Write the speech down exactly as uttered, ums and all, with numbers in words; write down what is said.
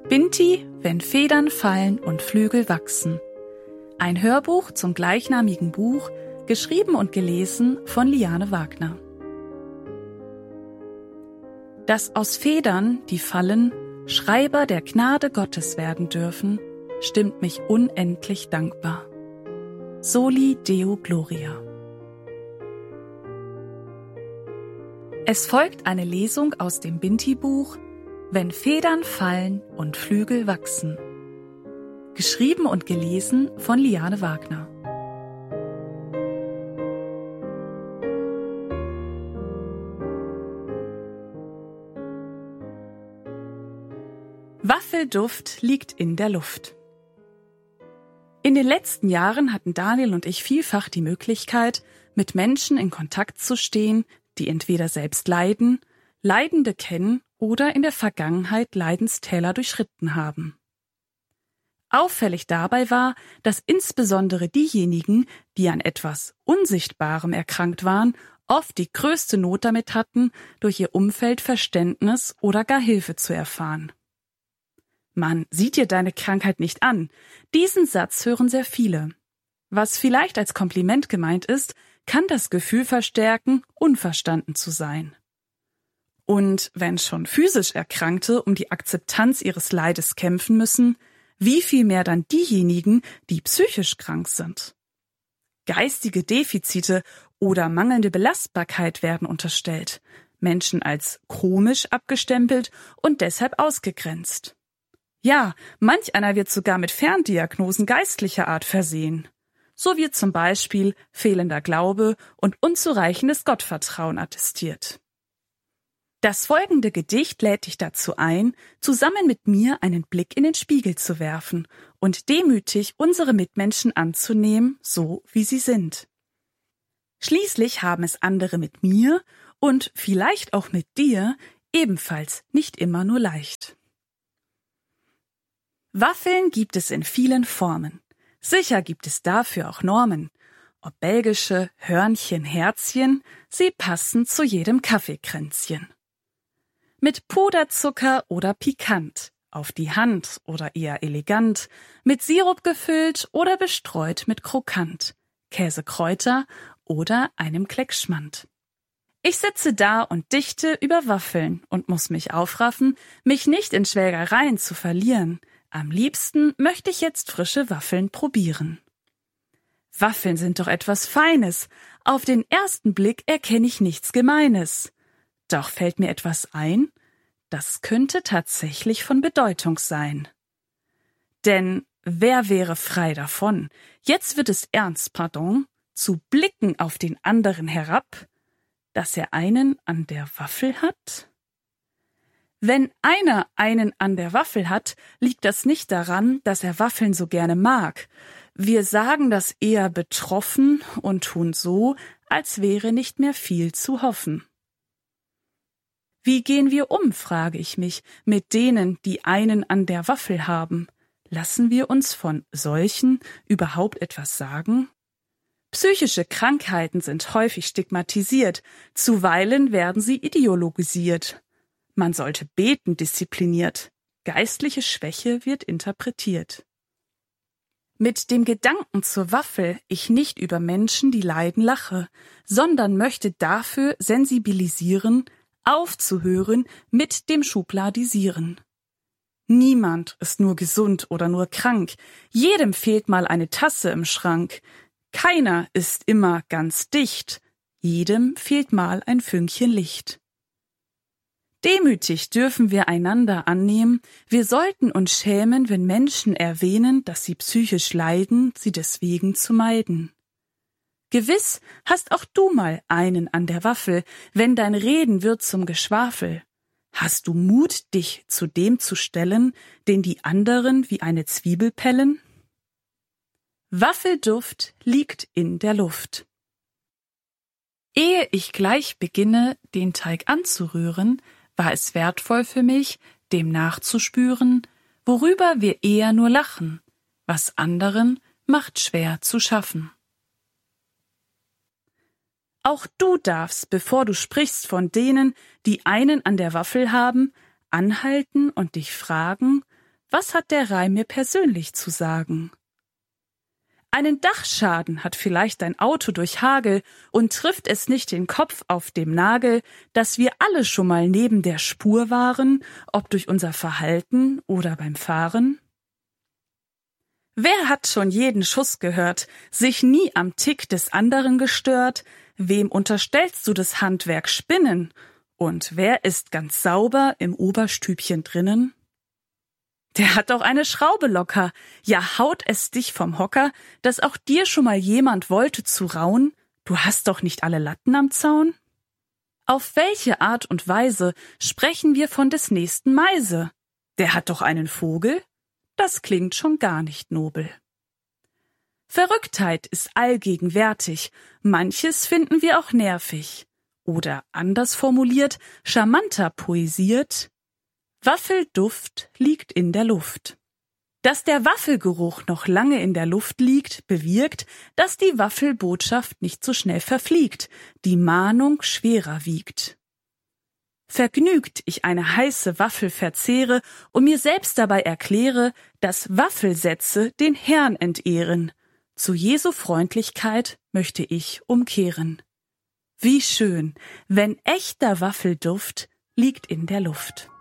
Binti, wenn Federn fallen und Flügel wachsen. Ein Hörbuch zum gleichnamigen Buch, geschrieben und gelesen von Liane Wagner. Dass aus Federn, die fallen, Schreiber der Gnade Gottes werden dürfen, stimmt mich unendlich dankbar. Soli Deo Gloria. Es folgt eine Lesung aus dem Binti-Buch Wenn Federn fallen und Flügel wachsen. Geschrieben und gelesen von Liane Wagner. Waffelduft liegt in der Luft. In den letzten Jahren hatten Daniel und ich vielfach die Möglichkeit, mit Menschen in Kontakt zu stehen, die entweder selbst leiden, Leidende kennen oder in der Vergangenheit Leidenstäler durchschritten haben. Auffällig dabei war, dass insbesondere diejenigen, die an etwas Unsichtbarem erkrankt waren, oft die größte Not damit hatten, durch ihr Umfeld Verständnis oder gar Hilfe zu erfahren. Man sieht dir deine Krankheit nicht an. Diesen Satz hören sehr viele. Was vielleicht als Kompliment gemeint ist, kann das Gefühl verstärken, unverstanden zu sein. Und wenn schon physisch Erkrankte um die Akzeptanz ihres Leides kämpfen müssen, wie viel mehr dann diejenigen, die psychisch krank sind? Geistige Defizite oder mangelnde Belastbarkeit werden unterstellt, Menschen als komisch abgestempelt und deshalb ausgegrenzt. Ja, manch einer wird sogar mit Ferndiagnosen geistlicher Art versehen. So wird zum Beispiel fehlender Glaube und unzureichendes Gottvertrauen attestiert. Das folgende Gedicht lädt dich dazu ein, zusammen mit mir einen Blick in den Spiegel zu werfen und demütig unsere Mitmenschen anzunehmen, so wie sie sind. Schließlich haben es andere mit mir und vielleicht auch mit dir ebenfalls nicht immer nur leicht. Waffeln gibt es in vielen Formen. Sicher gibt es dafür auch Normen. Ob belgische, Hörnchen, Herzchen, sie passen zu jedem Kaffeekränzchen. Mit Puderzucker oder pikant, auf die Hand oder eher elegant, mit Sirup gefüllt oder bestreut mit Krokant, Käsekräuter oder einem Kleckschmand. Ich sitze da und dichte über Waffeln und muss mich aufraffen, mich nicht in Schwelgereien zu verlieren. Am liebsten möchte ich jetzt frische Waffeln probieren. Waffeln sind doch etwas Feines. Auf den ersten Blick erkenne ich nichts Gemeines. Doch fällt mir etwas ein, das könnte tatsächlich von Bedeutung sein. Denn wer wäre frei davon? Jetzt wird es ernst, pardon, zu blicken auf den anderen herab, dass er einen an der Waffel hat? Wenn einer einen an der Waffel hat, liegt das nicht daran, dass er Waffeln so gerne mag. Wir sagen das eher betroffen und tun so, als wäre nicht mehr viel zu hoffen. Wie gehen wir um, frage ich mich, mit denen, die einen an der Waffel haben? Lassen wir uns von solchen überhaupt etwas sagen? Psychische Krankheiten sind häufig stigmatisiert, zuweilen werden sie ideologisiert. Man sollte beten diszipliniert, geistliche Schwäche wird interpretiert. Mit dem Gedanken zur Waffel ich nicht über Menschen, die leiden, lache, sondern möchte dafür sensibilisieren, aufzuhören mit dem Schubladisieren. Niemand ist nur gesund oder nur krank, jedem fehlt mal eine Tasse im Schrank. Keiner ist immer ganz dicht, jedem fehlt mal ein Fünkchen Licht. Demütig dürfen wir einander annehmen, wir sollten uns schämen, wenn Menschen erwähnen, dass sie psychisch leiden, sie deswegen zu meiden. Gewiss hast auch du mal einen an der Waffel, wenn dein Reden wird zum Geschwafel. Hast du Mut, dich zu dem zu stellen, den die anderen wie eine Zwiebel pellen? Waffelduft liegt in der Luft. Ehe ich gleich beginne, den Teig anzurühren, war es wertvoll für mich, dem nachzuspüren, worüber wir eher nur lachen, was anderen macht schwer zu schaffen. Auch du darfst, bevor du sprichst von denen, die einen an der Waffel haben, anhalten und dich fragen, Was hat der Reim mir persönlich zu sagen? Einen Dachschaden hat vielleicht dein Auto durch Hagel und trifft es nicht den Kopf auf dem Nagel, dass wir alle schon mal neben der Spur waren, ob durch unser Verhalten oder beim Fahren? Wer hat schon jeden Schuss gehört, sich nie am Tick des anderen gestört? Wem unterstellst du das Handwerk Spinnen? Und wer ist ganz sauber im Oberstübchen drinnen? Der hat doch eine Schraube locker, ja haut es dich vom Hocker, dass auch dir schon mal jemand wollte zu rauen, du hast doch nicht alle Latten am Zaun? Auf welche Art und Weise sprechen wir von des nächsten Meise? Der hat doch einen Vogel? Das klingt schon gar nicht nobel. Verrücktheit ist allgegenwärtig, manches finden wir auch nervig. Oder anders formuliert, charmanter poesiert, Waffelduft liegt in der Luft. Dass der Waffelgeruch noch lange in der Luft liegt, bewirkt, dass die Waffelbotschaft nicht so schnell verfliegt, die Mahnung schwerer wiegt. Vergnügt ich eine heiße Waffel verzehre und mir selbst dabei erkläre, dass Waffelsätze den Herrn entehren. Zu Jesu Freundlichkeit möchte ich umkehren. Wie schön, wenn echter Waffelduft liegt in der Luft.